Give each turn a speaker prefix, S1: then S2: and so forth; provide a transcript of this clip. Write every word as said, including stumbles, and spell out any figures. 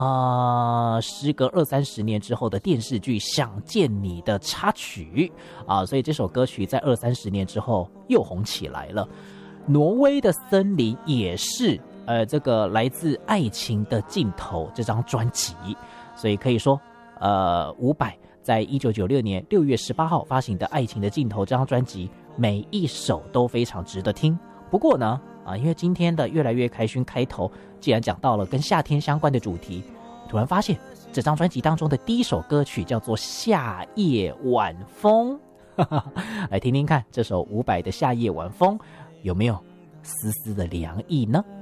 S1: 啊、呃，时隔二三十年之后的电视剧《想见你》的插曲啊，所以这首歌曲在二三十年之后又红起来了。挪威的森林也是呃这个来自《爱情的尽头》这张专辑，所以可以说呃伍佰在一九九六年六月十八号发行的《爱情的尽头》这张专辑，每一首都非常值得听。不过呢啊，因为今天的越来越开心开头，既然讲到了跟夏天相关的主题，突然发现这张专辑当中的第一首歌曲叫做《夏夜晚风》，来听听看这首伍佰的《夏夜晚风》有没有丝丝的凉意呢？